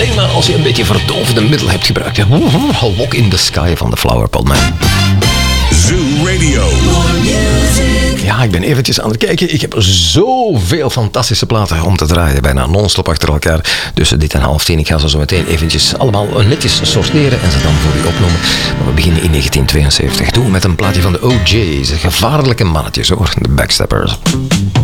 alleen maar als je een beetje verdovende middel hebt gebruikt. Walk in the Sky van de Flower Pot Man. Zoo Radio. Ja, ik ben eventjes aan het kijken. Ik heb zoveel fantastische platen om te draaien. Bijna non-stop achter elkaar. Tussen dit en 9:30. Ik ga ze zo meteen eventjes allemaal netjes sorteren en ze dan voor u opnoemen. Maar we beginnen in 1972. Doen we met een plaatje van de OJ's. Gevaarlijke mannetjes hoor. De Backsteppers.